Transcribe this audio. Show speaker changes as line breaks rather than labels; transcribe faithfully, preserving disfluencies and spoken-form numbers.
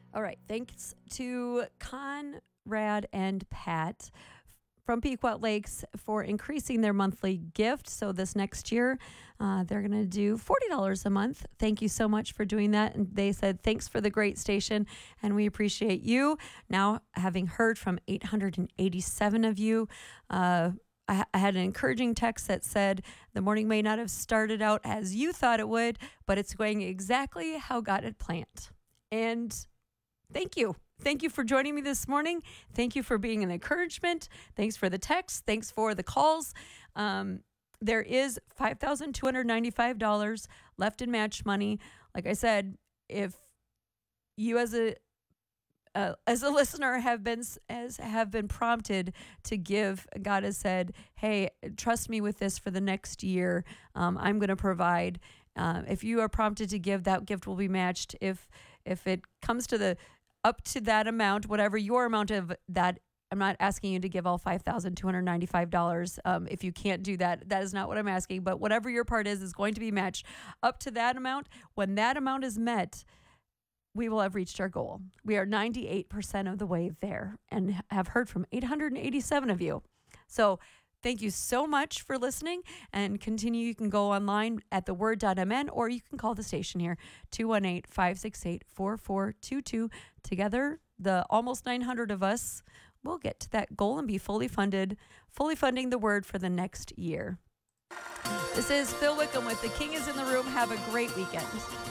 All right. Thanks to Conrad and Pat from Pequot Lakes for increasing their monthly gift. So this next year, uh, they're going to do forty dollars a month. Thank you so much for doing that. And they said, thanks for the great station, and we appreciate you. Now, having heard from eight hundred eighty-seven of you, uh, I, I had an encouraging text that said, the morning may not have started out as you thought it would, but it's going exactly how God had planned. And thank you. Thank you for joining me this morning. Thank you for being an encouragement. Thanks for the text. Thanks for the calls. Um, there is five thousand two hundred ninety-five dollars left in match money. Like I said, if you as a uh, as a listener have been as have been prompted to give, God has said, "Hey, trust me with this for the next year. Um, I'm going to provide." Uh, if you are prompted to give, that gift will be matched. If if it comes to the up to that amount, whatever your amount of that, I'm not asking you to give all five thousand two hundred ninety-five dollars. Um, if you can't do that, that is not what I'm asking. But whatever your part is, is going to be matched up to that amount. When that amount is met, we will have reached our goal. We are ninety-eight percent of the way there and have heard from eight hundred eighty-seven of you. So thank you so much for listening, and continue. You can go online at the word dot m n, or you can call the station here, two one eight, five six eight, four four two two. Together, the almost nine hundred of us will get to that goal and be fully funded, fully funding the word for the next year. This is Phil Wickham with The King is in the Room. Have a great weekend.